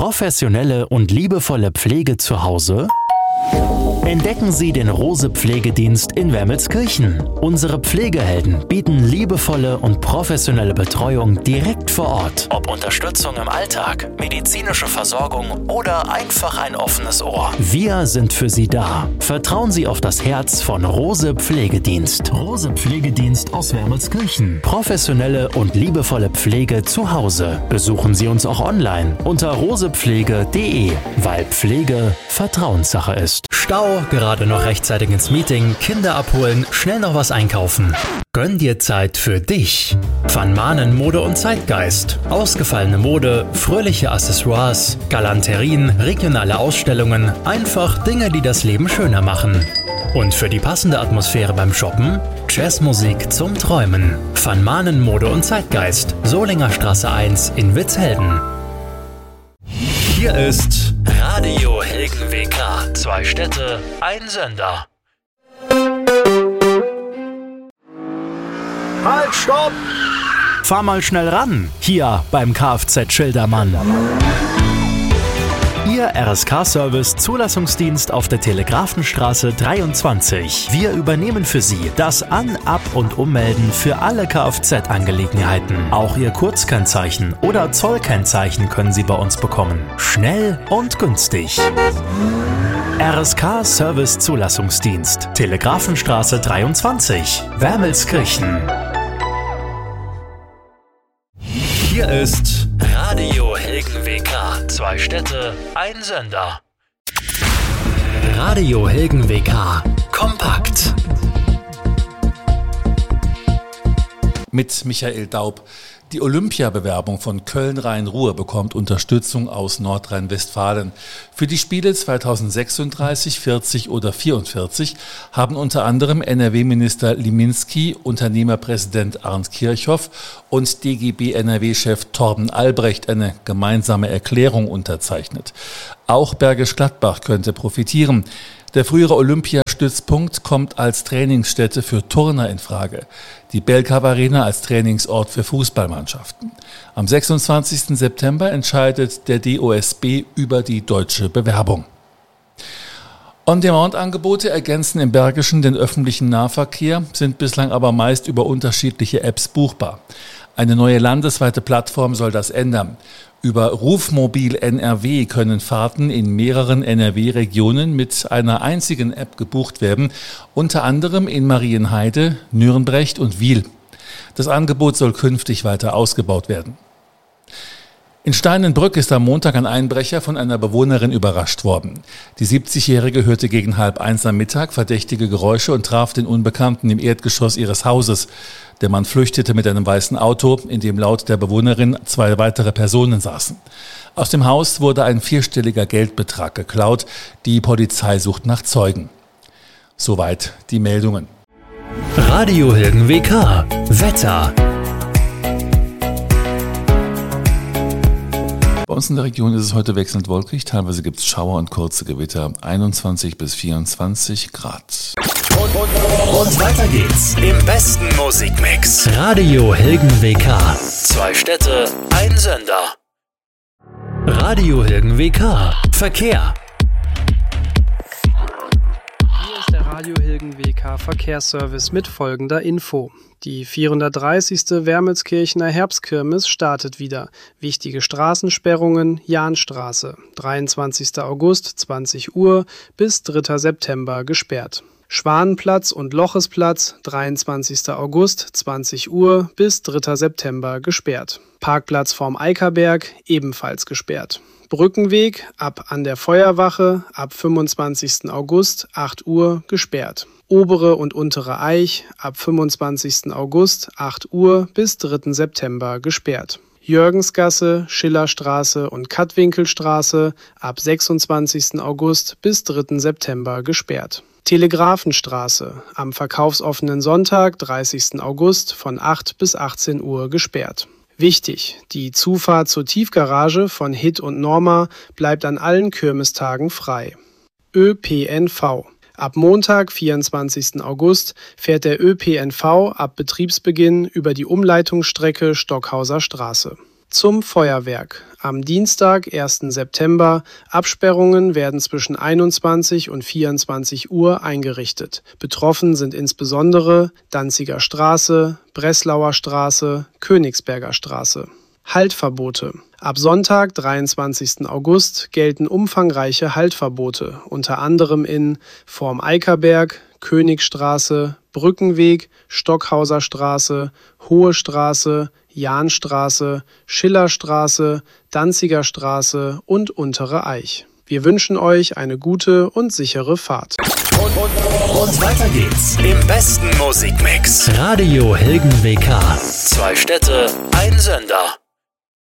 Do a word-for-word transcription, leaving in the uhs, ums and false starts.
Professionelle und liebevolle Pflege zu Hause? Entdecken Sie den Rose Pflegedienst in Wermelskirchen. Unsere Pflegehelden bieten liebevolle und professionelle Betreuung direkt vor Ort. Ob Unterstützung im Alltag, medizinische Versorgung oder einfach ein offenes Ohr. Wir sind für Sie da. Vertrauen Sie auf das Herz von Rose Pflegedienst. Rose Pflegedienst aus Wermelskirchen. Professionelle und liebevolle Pflege zu Hause. Besuchen Sie uns auch online unter rosepflege punkt de, weil Pflege Vertrauenssache ist. Stau, gerade noch rechtzeitig ins Meeting, Kinder abholen, schnell noch was einkaufen. Gönn dir Zeit für dich. Van Maanen Mode und Zeitgeist. Ausgefallene Mode, fröhliche Accessoires, Galanterien, regionale Ausstellungen, einfach Dinge, die das Leben schöner machen. Und für die passende Atmosphäre beim Shoppen? Jazzmusik zum Träumen. Van Maanen Mode und Zeitgeist. Solinger Straße eins in Witzhelden. Hier ist Radio Hilgen W K. Zwei Städte, ein Sender. Halt, stopp! Fahr mal schnell ran, hier beim Kfz Schildermann. Ihr R S K-Service Zulassungsdienst auf der Telegrafenstraße dreiundzwanzig. Wir übernehmen für Sie das An-, Ab- und Ummelden für alle Kfz-Angelegenheiten. Auch Ihr Kurzkennzeichen oder Zollkennzeichen können Sie bei uns bekommen. Schnell und günstig. R S K-Service Zulassungsdienst. Telegrafenstraße dreiundzwanzig. Wermelskirchen. Hier ist Radio Hilgen W K. Zwei Städte, ein Sender. Radio Hilgen W K. Kompakt. Mit Michael Daub. Die Olympiabewerbung von Köln-Rhein-Ruhr bekommt Unterstützung aus Nordrhein-Westfalen. Für die Spiele zweitausendsechsunddreißig, vierzig oder vierundvierzig haben unter anderem N R W-Minister Liminski, Unternehmerpräsident Arndt Kirchhoff und D G B-N R W-Chef Torben Albrecht eine gemeinsame Erklärung unterzeichnet. Auch Bergisch Gladbach könnte profitieren. Der frühere Olympiastützpunkt kommt als Trainingsstätte für Turner in Frage. Die Belkav Arena als Trainingsort für Fußballmannschaften. Am sechsundzwanzigsten September entscheidet der D O S B über die deutsche Bewerbung. On-Demand-Angebote ergänzen im Bergischen den öffentlichen Nahverkehr, sind bislang aber meist über unterschiedliche Apps buchbar. Eine neue landesweite Plattform soll das ändern. Über Rufmobil N R W können Fahrten in mehreren N R W-Regionen mit einer einzigen App gebucht werden, unter anderem in Marienheide, Nürnberg und Wiel. Das Angebot soll künftig weiter ausgebaut werden. In Steinenbrück ist am Montag ein Einbrecher von einer Bewohnerin überrascht worden. Die siebzigjährige hörte gegen halb eins am Mittag verdächtige Geräusche und traf den Unbekannten im Erdgeschoss ihres Hauses. Der Mann flüchtete mit einem weißen Auto, in dem laut der Bewohnerin zwei weitere Personen saßen. Aus dem Haus wurde ein vierstelliger Geldbetrag geklaut. Die Polizei sucht nach Zeugen. Soweit die Meldungen. Radio Hilgen W K. Wetter. Bei uns in der Region ist es heute wechselnd wolkig, teilweise gibt es Schauer und kurze Gewitter, einundzwanzig bis vierundzwanzig Grad. Und, und, und weiter geht's im besten Musikmix. Radio Hilgen W K. Zwei Städte, ein Sender. Radio Hilgen W K. Verkehr. Hier ist der Radio Hilgen W K Verkehrsservice mit folgender Info. Die vierhundertdreißigste Wermelskirchener Herbstkirmes startet wieder. Wichtige Straßensperrungen: Jahnstraße, dreiundzwanzigster August, zwanzig Uhr bis dritter September gesperrt. Schwanenplatz und Lochesplatz, dreiundzwanzigster August, zwanzig Uhr bis dritter September gesperrt. Parkplatz vorm Eickerberg, ebenfalls gesperrt. Brückenweg ab an der Feuerwache ab fünfundzwanzigsten August, acht Uhr gesperrt. Obere und Untere Eich ab fünfundzwanzigsten August, acht Uhr bis dritten September gesperrt. Jürgensgasse, Schillerstraße und Kattwinkelstraße ab sechsundzwanzigsten August bis dritten September gesperrt. Telegrafenstraße am verkaufsoffenen Sonntag, dreißigsten August von acht bis achtzehn Uhr gesperrt. Wichtig: Die Zufahrt zur Tiefgarage von Hit und Norma bleibt an allen Kirmestagen frei. Ö P N V. Ab Montag, vierundzwanzigsten August, fährt der Ö P N V ab Betriebsbeginn über die Umleitungsstrecke Stockhauser Straße. Zum Feuerwerk. Am Dienstag, ersten September. Absperrungen werden zwischen einundzwanzig und vierundzwanzig Uhr eingerichtet. Betroffen sind insbesondere Danziger Straße, Breslauer Straße, Königsberger Straße. Haltverbote. Ab Sonntag, dreiundzwanzigsten August, gelten umfangreiche Haltverbote, unter anderem in Vorm Eickerberg, Königstraße, Brückenweg, Stockhauser Straße, Hohe Straße, Jahnstraße, Schillerstraße, Danziger Straße und Untere Eich. Wir wünschen euch eine gute und sichere Fahrt. Und, und, und weiter geht's im besten Musikmix. Radio Hilgen W K. Zwei Städte, ein Sender.